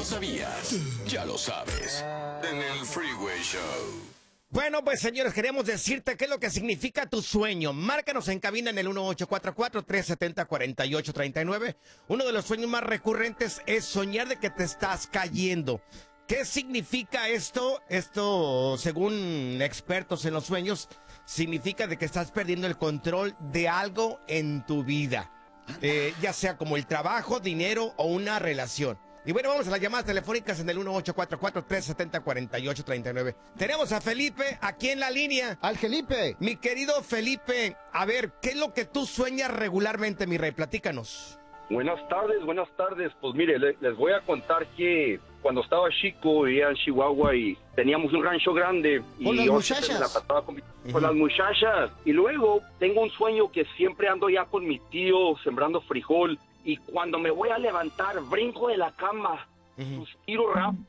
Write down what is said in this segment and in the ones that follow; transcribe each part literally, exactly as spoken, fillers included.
sabías? Ya lo sabes. En el Freeway Show. Bueno, pues señores, queremos decirte qué es lo que significa tu sueño. Márcanos en cabina en el uno ocho cuatro cuatro, tres siete cero, cuatro ocho tres nueve. Uno de los sueños más recurrentes es soñar de que te estás cayendo. ¿Qué significa esto? Esto, según expertos en los sueños, significa de que estás perdiendo el control de algo en tu vida. Eh, ya sea como el trabajo, dinero o una relación. Y bueno, vamos a las llamadas telefónicas en el uno ocho cuatro cuatro, tres siete cero, cuatro ocho tres nueve. Tenemos a Felipe aquí en la línea. ¡Al Felipe! Mi querido Felipe, a ver, ¿qué es lo que tú sueñas regularmente, mi rey? Platícanos. Buenas tardes, buenas tardes. Pues mire, le, les voy a contar que cuando estaba chico, vivía en Chihuahua y teníamos un rancho grande. ¿Con y las yo muchachas? siempre me la pasaba con, mi- Uh-huh. con las muchachas. Y luego tengo un sueño que siempre ando ya con mi tío sembrando frijol. Y cuando me voy a levantar, brinco de la cama, Uh-huh. suspiro rápido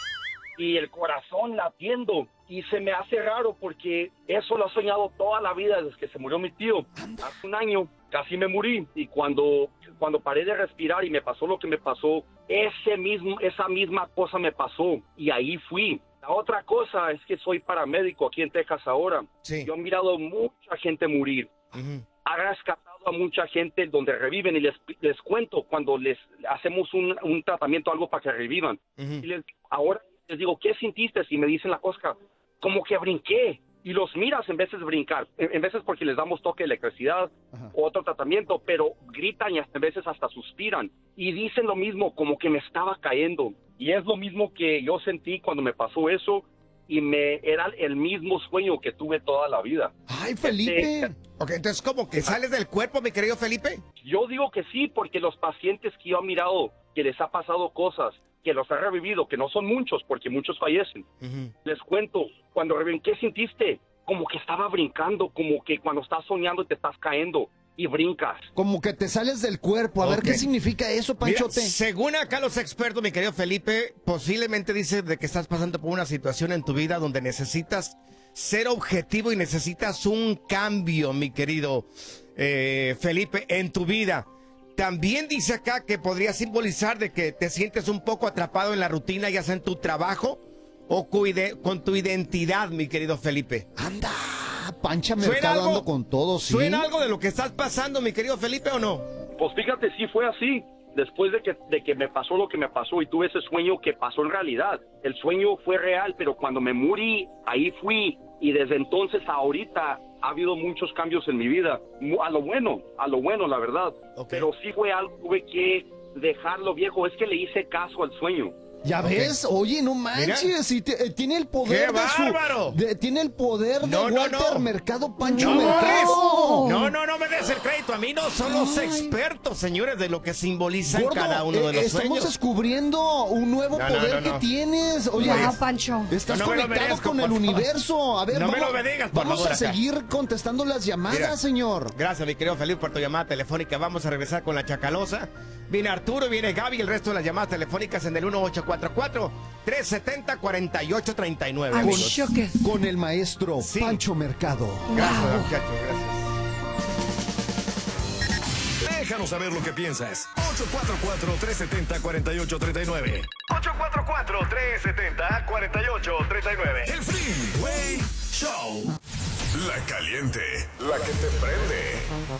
y el corazón latiendo. Y se me hace raro porque eso lo he soñado toda la vida desde que se murió mi tío. Hace un año casi me morí y cuando, cuando paré de respirar y me pasó lo que me pasó, ese mismo, esa misma cosa me pasó y ahí fui. La otra cosa es que soy paramédico aquí en Texas ahora. Sí. Yo he mirado mucha gente morir. Uh-huh. Ha rescatado a mucha gente donde reviven y les, les cuento cuando les hacemos un, un tratamiento, algo para que revivan. Uh-huh. Y les, ahora les digo, ¿qué sintiste? Y me dicen la cosa, como que brinqué. Y los miras en veces de brincar, en, en veces porque les damos toque de electricidad Ajá. o otro tratamiento, pero gritan y hasta, en veces hasta suspiran. Y dicen lo mismo, como que me estaba cayendo. Y es lo mismo que yo sentí cuando me pasó eso y me era el mismo sueño que tuve toda la vida. ¡Ay, Felipe! Este, Ok, entonces, ¿cómo que sales del cuerpo, mi querido Felipe? Yo digo que sí, porque los pacientes que yo he mirado que les ha pasado cosas, que los ha revivido, que no son muchos, porque muchos fallecen. Uh-huh. Les cuento, cuando reviven, ¿qué sentiste? Como que estaba brincando, como que cuando estás soñando te estás cayendo y brincas. Como que te sales del cuerpo. A ver, Ok. ¿qué significa eso, Mira, Panchote? según acá los expertos, mi querido Felipe, posiblemente dice de que estás pasando por una situación en tu vida donde necesitas ser objetivo y necesitas un cambio, mi querido eh, Felipe, en tu vida. También dice acá que podría simbolizar de que te sientes un poco atrapado en la rutina, ya sea en tu trabajo o cuide- con tu identidad, mi querido Felipe. Anda, Pancha ¿Suena Mercado algo? ando con todo, ¿sí? ¿Suena algo de lo que estás pasando, mi querido Felipe, o no? Pues fíjate, sí fue así. Después de que, de que me pasó lo que me pasó y tuve ese sueño que pasó en realidad. El sueño fue real, pero cuando me morí, ahí fui. Y desde entonces a ahorita ha habido muchos cambios en mi vida. Mu- A lo bueno, a lo bueno, la verdad. Ok. Pero sí fue algo, tuve que dejarlo viejo. Es que le hice caso al sueño. ¿Ya Ok. ves? Oye, no manches, y te- eh, tiene el poder ¡Qué de su... bárbaro! de- tiene el poder de No, no, Walter no. Mercado, Pancho No, Mercado. no, no, no me des el crédito. A mí no son los Ay. expertos, señores, de lo que simbolizan Gordo, cada uno de eh, los estamos sueños. descubriendo un nuevo No, no, poder no, no. que tienes. Oye, No, Wow, Pancho. estás No me lo conectado merezco, con el por favor. universo. A ver, No me vamos, lo bendigas, por vamos favor, a acá. seguir contestando las llamadas, Mira. señor. Gracias, mi querido Felipe, por tu llamada telefónica. Vamos a regresar con la Chacalosa. Viene Arturo, viene Gaby y el resto de las llamadas telefónicas en el uno ocho cuatro cuatro, tres siete cero, cuatro ocho tres nueve. I'm amigos. shocked. Con el maestro Sí. Pancho Mercado. Gracias, Wow. muchachos, gracias. Déjanos saber lo que piensas. ocho cuatro cuatro, tres siete cero, cuatro ocho tres nueve. ocho cuatro cuatro, tres siete cero, cuatro ocho tres nueve. El Freeway Show. La caliente, la que te prende.